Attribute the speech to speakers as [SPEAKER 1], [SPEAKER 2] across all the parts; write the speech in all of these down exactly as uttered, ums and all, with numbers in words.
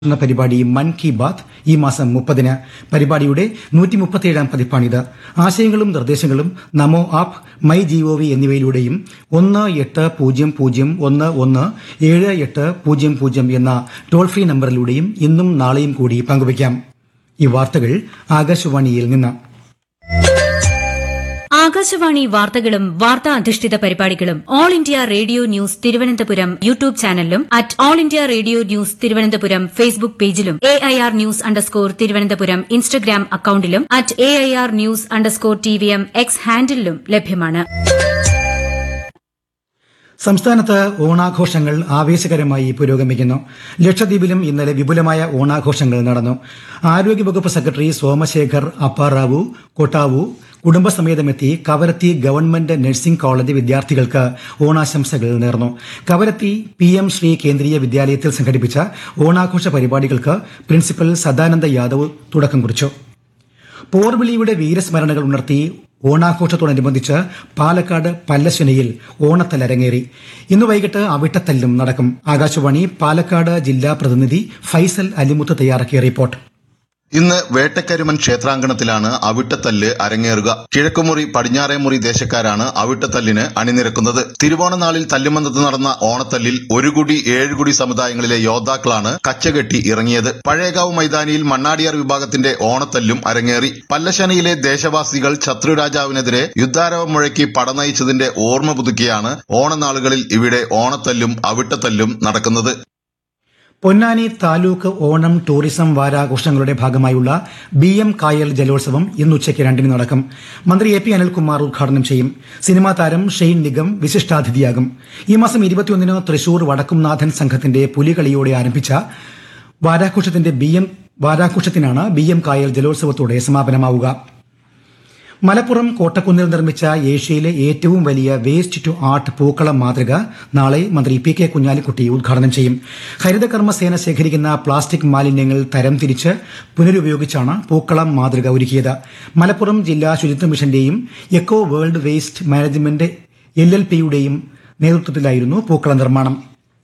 [SPEAKER 1] എന്ന പരിപാടി മൻ കി ബാത്ത് ഈ മാസം മുപ്പതിന് പരിപാടിയുടെ നൂറ്റി മുപ്പത്തിയേഴാം പതിപ്പാണിത്. ആശയങ്ങളും നിർദ്ദേശങ്ങളും നമോ ആപ്പ്, മൈ ജിഒവി എന്നിവയിലൂടെയും ഒന്ന് എട്ട് പൂജ്യം പൂജ്യം ഒന്ന് ഒന്ന് ഏഴ് എട്ട് പൂജ്യം പൂജ്യം എന്ന ടോൾ ഫ്രീ നമ്പറിലൂടെയും ഇന്നും നാളെയും കൂടി പങ്കുവയ്ക്കാം. ഈ വാർത്തകൾ ആകാശവാണിയിൽ നിന്ന്.
[SPEAKER 2] ആകാശവാണി വാർത്തകളും വാർത്താ അധിഷ്ഠിത പരിപാടികളും all India radio news Thiruvananthapuram YouTube ചാനലിലും at all India radio news Thiruvananthapuram Facebook പേജിലും A I R news underscore Thiruvananthapuram Instagram അക്കൌണ്ടിലും at A I R news underscore T V M X ഹാൻഡിലും ലഭ്യമാണ്.
[SPEAKER 1] സംസ്ഥാനത്ത് ഓണാഘോഷങ്ങൾ ആവേശകരമായി പുരോഗമിക്കുന്നു. ലക്ഷദ്വീപിലും ഇന്നലെ വിപുലമായ ഓണാഘോഷങ്ങൾ നടന്നു. ആരോഗ്യവകുപ്പ് secretary Somashekar Apparao Kottavu കുടുംബസമേതമെത്തി Kavaratti government nursing college വിദ്യാർത്ഥികൾക്ക് ഓണാശംസകൾ നേർന്നു. കവരത്തി പി എം ശ്രീ കേന്ദ്രീയ വിദ്യാലയത്തിൽ സംഘടിപ്പിച്ച ഓണാഘോഷ പരിപാടികൾക്ക് പ്രിൻസിപ്പൽ സദാനന്ദ യാദവ് തുടക്കം കുറിച്ചു. പോർവിളിയുടെ വീരസ്മരണകൾ ഉണർത്തി ഓണാഘോഷത്തോടനുബന്ധിച്ച് പാലക്കാട് പല്ലശ്ശനയിൽ ഓണത്തല്ല് അരങ്ങേറി. ഇന്ന് വൈകിട്ട് അവിട്ടത്തല്ലും നടക്കും. ആകാശവാണി പാലക്കാട് ജില്ലാ പ്രതിനിധി ഫൈസൽ അലിമുത്ത് തയ്യാറാക്കിയ റിപ്പോർട്ട്.
[SPEAKER 3] ഇന്ന് വേട്ടക്കരുമൻ ക്ഷേത്രാങ്കണത്തിലാണ് അവിട്ടത്തല്ല് അരങ്ങേറുക. കിഴക്കുമുറി പടിഞ്ഞാറേമുറി ദേശക്കാരാണ് അവിട്ടത്തല്ലിന് അണിനിരക്കുന്നത്. തിരുവോണനാളിൽ തല്ലുമന്തത്ത് നടന്ന ഓണത്തല്ലിൽ ഒരു കുടി ഏഴ് കുടി സമുദായങ്ങളിലെ യോദ്ധാക്കളാണ് കച്ചകെട്ടി ഇറങ്ങിയത്. പഴയകാവ് മൈതാനിയിൽ മണ്ണാടിയാർ വിഭാഗത്തിന്റെ ഓണത്തല്ലും അരങ്ങേറി. പല്ലശ്ശനയിലെ ദേശവാസികൾ ശത്രുരാജാവിനെതിരെ യുദ്ധാരവം മുഴക്കി പടനയിച്ചതിന്റെ ഓർമ്മ പുതുക്കിയാണ് ഓണനാളുകളിൽ ഇവിടെ ഓണത്തല്ലും അവിട്ടത്തല്ലും നടക്കുന്നത്.
[SPEAKER 1] പൊന്നാനി താലൂക്ക് ഓണം ടൂറിസം വാരാഘോഷങ്ങളുടെ ഭാഗമായുള്ള ബി എം കായൽ ജലോത്സവം ഇന്ന് ഉച്ചയ്ക്ക് രണ്ടിന് നടക്കും. മന്ത്രി എ പി അനിൽകുമാർ ഉദ്ഘാടനം ചെയ്യും. സിനിമാ താരം ഷെയ്ൻ നിഗം വിശിഷ്ടാതിഥിയാകും. ഈ മാസം ഇരുപത്തിയൊന്നിന് തൃശൂർ വടക്കുംനാഥൻ സംഘത്തിന്റെ പുലികളിയോടെ ആരംഭിച്ച വാരാഘോഷത്തിന്റെ ബി എം വാരാഘോഷത്തിനാണ് ബി എം കായൽ ജലോത്സവത്തോടെ സമാപനമാവുക. മലപ്പുറം കോട്ടക്കുന്നിൽ നിർമ്മിച്ച ഏഷ്യയിലെ ഏറ്റവും വലിയ വേസ്റ്റ് ടു ആർട്ട് പൂക്കളം മാതൃക നാളെ മന്ത്രി പി കെ കുഞ്ഞാലിക്കുട്ടി ഉദ്ഘാടനം ചെയ്യും. ഹരിതകർമ്മസേന ശേഖരിക്കുന്ന പ്ലാസ്റ്റിക് മാലിന്യങ്ങൾ തരംതിരിച്ച് പുനരുപയോഗിച്ചാണ് പൂക്കളം മാതൃക ഒരുക്കിയത്. മലപ്പുറം ജില്ലാ ശുചിത്വ മിഷന്റെയും echo world waste management L L പിയുടെയും നേതൃത്വത്തിലായിരുന്നു പൂക്കള നിർമ്മാണം.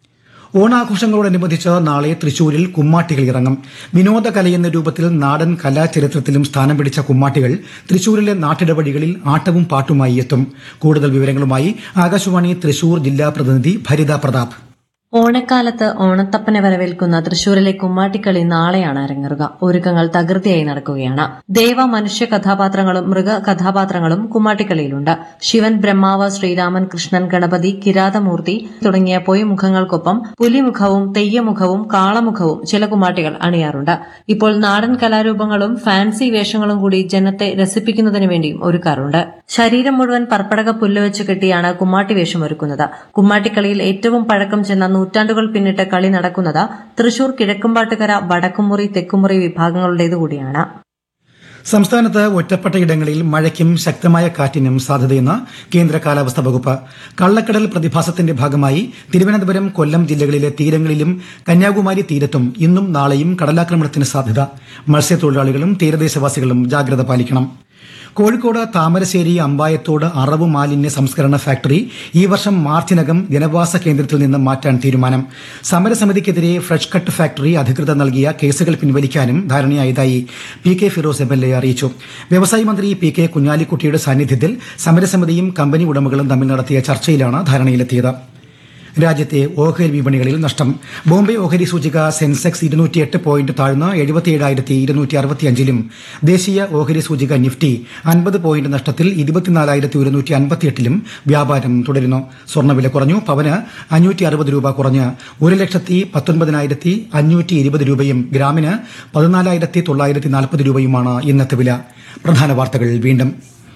[SPEAKER 1] ഓണാഘോഷങ്ങളോടനുബന്ധിച്ച് നാളെ തൃശൂരിൽ കുമ്മാട്ടികൾ ഇറങ്ങും. വിനോദകലയെന്ന രൂപത്തിൽ നാടൻ കലാചരിത്രത്തിലും സ്ഥാനം പിടിച്ച കുമ്മാട്ടികൾ തൃശൂരിലെ നാട്ടിടവഴികളിൽ ആട്ടവും പാട്ടുമായി എത്തും. കൂടുതൽ വിവരങ്ങളുമായി ആകാശവാണി തൃശൂർ ജില്ലാ പ്രതിനിധി ഭരിത പ്രതാപ്.
[SPEAKER 4] ഓണക്കാലത്ത് ഓണത്തപ്പനെ വരവേൽക്കുന്ന തൃശൂരിലെ കുമ്മാട്ടിക്കളി നാളെയാണ് അരങ്ങേറുക. ഒരുക്കങ്ങൾ തകൃതിയായി നടക്കുകയാണ്. ദേവ മനുഷ്യ കഥാപാത്രങ്ങളും മൃഗ കഥാപാത്രങ്ങളും കുമ്മാട്ടിക്കളിയിലുണ്ട്. ശിവൻ, ബ്രഹ്മാവ്, ശ്രീരാമൻ, കൃഷ്ണൻ, ഗണപതി, കിരാതമൂർത്തി തുടങ്ങിയ പൊയ്മുഖങ്ങൾക്കൊപ്പം പുലിമുഖവും തെയ്യമുഖവും കാളമുഖവും ചില കുമ്മാട്ടികൾ അണിയാറുണ്ട്. ഇപ്പോൾ നാടൻ കലാരൂപങ്ങളും ഫാൻസി വേഷങ്ങളും കൂടി ജനത്തെ രസിപ്പിക്കുന്നതിന് വേണ്ടിയും ഒരുക്കാറുണ്ട്. ശരീരം മുഴുവൻ പർപ്പടക പുല്ലുവെച്ച് കെട്ടിയാണ് കുമ്മാട്ടി വേഷം ഒരുക്കുന്നത്. കുമ്മാട്ടിക്കളിയിൽ ഏറ്റവും പഴക്കം ചെന്ന നൂറ്റാണ്ടുകൾ പിന്നിട്ട് കളി നടക്കുന്നത് തൃശൂർ കിഴക്കുംപാട്ടുകര, വടക്കുമുറി, തെക്കുമുറി വിഭാഗങ്ങളുടേതുകൂടിയാണ്.
[SPEAKER 1] സംസ്ഥാനത്ത് ഒറ്റപ്പെട്ടയിടങ്ങളിൽ മഴയ്ക്കും ശക്തമായ കാറ്റിനും സാധ്യതയെന്ന് കേന്ദ്ര കാലാവസ്ഥാ വകുപ്പ്. കള്ളക്കടൽ പ്രതിഭാസത്തിന്റെ ഭാഗമായി തിരുവനന്തപുരം, കൊല്ലം ജില്ലകളിലെ തീരങ്ങളിലും കന്യാകുമാരി തീരത്തും ഇന്നും നാളെയും കടലാക്രമണത്തിന് സാധ്യത. മത്സ്യത്തൊഴിലാളികളും തീരദേശവാസികളും ജാഗ്രത പാലിക്കണം. കോഴിക്കോട് താമരശ്ശേരി അമ്പായത്തോട് അറവ് മാലിന്യ സംസ്കരണ ഫാക്ടറി ഈ വർഷം മാർച്ചിനകം ജനവാസ കേന്ദ്രത്തിൽ നിന്ന് മാറ്റാൻ തീരുമാനം. സമരസമിതിക്കെതിരെ ഫ്രഷ് കട്ട് ഫാക്ടറി അധികൃതർ നൽകിയ കേസുകൾ പിൻവലിക്കാനും ധാരണയായതായി P K Firoz M L A അറിയിച്ചു. വ്യവസായ മന്ത്രി പി കെ കുഞ്ഞാലിക്കുട്ടിയുടെ സാന്നിധ്യത്തിൽ സമരസമിതിയും കമ്പനി ഉടമകളും തമ്മിൽ നടത്തിയ ചർച്ചയിലാണ് ധാരണയിലെത്തിയത്. രാജ്യത്തെ ഓഹരി വിപണികളിൽ നഷ്ടം. ബോംബെ ഓഹരി സൂചിക സെൻസെക്സ് ഇരുന്നൂറ്റിയെട്ട് പോയിന്റ് താഴ്ന്ന് എഴുപത്തിയേഴായിരത്തി ഇരുന്നൂറ്റി അറുപത്തിയഞ്ചിലും ദേശീയ ഓഹരി സൂചിക നിഫ്റ്റി അൻപത് പോയിന്റ് നഷ്ടത്തിൽ ഇരുപത്തിനാലായിരത്തി ഒരുന്നൂറ്റി അൻപത്തിയെട്ടിലും വ്യാപാരം തുടരുന്നു. സ്വർണ്ണവില കുറഞ്ഞു. പവന് അഞ്ഞൂറ്റി അറുപത് രൂപ കുറഞ്ഞ് ഒരു ലക്ഷത്തി പത്തൊൻപതിനായിരത്തി അഞ്ഞൂറ്റി ഇരുപത് രൂപയും ഗ്രാമിന് പതിനാലായിരത്തി തൊള്ളായിരത്തി നാൽപ്പത് രൂപയുമാണ് ഇന്നത്തെ വില. പ്രധാന വാർത്തകൾ വീണ്ടും.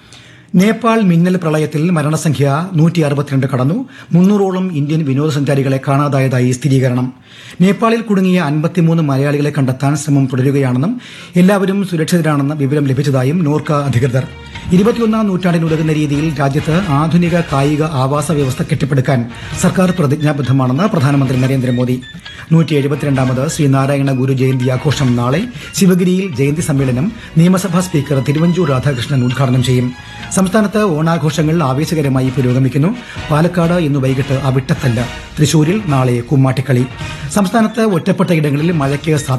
[SPEAKER 1] നേപ്പാൾ മിന്നൽ പ്രളയത്തിൽ മരണസംഖ്യ നൂറ്റി അറുപത്തിരണ്ട് കടന്നു. മുന്നൂറോളം ഇന്ത്യൻ വിനോദസഞ്ചാരികളെ കാണാതായതായി സ്ഥിരീകരണം. നേപ്പാളിൽ കുടുങ്ങിയ അൻപത്തിമൂന്ന് മലയാളികളെ കണ്ടെത്താൻ ശ്രമം തുടരുകയാണെന്നും എല്ലാവരും സുരക്ഷിതരാണെന്ന വിവരം ലഭിച്ചതായും നോർക്ക അധികൃതർ. ഇരുപത്തിയൊന്നാം നൂറ്റാണ്ടിനുതകുന്ന രീതിയിൽ രാജ്യത്ത് ആധുനിക കായിക ആവാസ വ്യവസ്ഥ കെട്ടിപ്പടുക്കാൻ സർക്കാർ പ്രതിജ്ഞാബദ്ധമാണെന്ന് പ്രധാനമന്ത്രി നരേന്ദ്രമോദി. നൂറ്റി എഴുപത്തിരണ്ടാമത് ശ്രീനാരായണ ഗുരു ജയന്തി ആഘോഷം നാളെ. ശിവഗിരിയിൽ ജയന്തി സമ്മേളനം നിയമസഭാ സ്പീക്കർ തിരുവഞ്ചൂർ രാധാകൃഷ്ണൻ ഉദ്ഘാടനം ചെയ്യും. സംസ്ഥാനത്ത് ഓണാഘോഷങ്ങൾ ആവേശകരമായി പുരോഗമിക്കുന്നു. പാലക്കാട് ഇന്ന് വൈകിട്ട് അവിട്ടത്തല്ല്. തൃശൂരിൽ നാളെ കുമ്മാട്ടിക്കളി. സംസ്ഥാനത്ത് ഒറ്റപ്പെട്ട ഇടങ്ങളിൽ മഴയ്ക്ക് സാധ്യത.